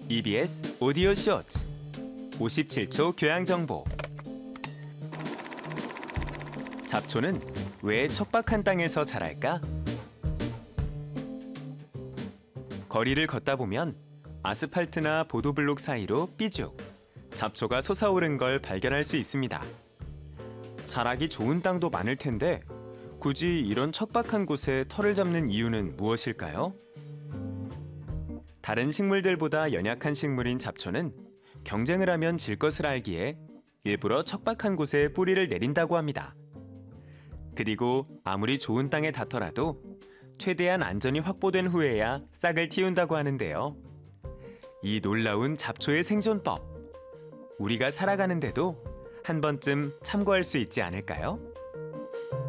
EBS 오디오 쇼츠 57초 교양 정보. 잡초는 왜 척박한 땅에서 자랄까? 거리를 걷다 보면 아스팔트나 보도블록 사이로 삐죽 잡초가 솟아오른 걸 발견할 수 있습니다. 자라기 좋은 땅도 많을 텐데 굳이 이런 척박한 곳에 털을 잡는 이유는 무엇일까요? 다른 식물들보다 연약한 식물인 잡초는 경쟁을 하면 질 것을 알기에 일부러 척박한 곳에 뿌리를 내린다고 합니다. 그리고 아무리 좋은 땅에 닿더라도 최대한 안전이 확보된 후에야 싹을 틔운다고 하는데요. 이 놀라운 잡초의 생존법, 우리가 살아가는데도 한 번쯤 참고할 수 있지 않을까요?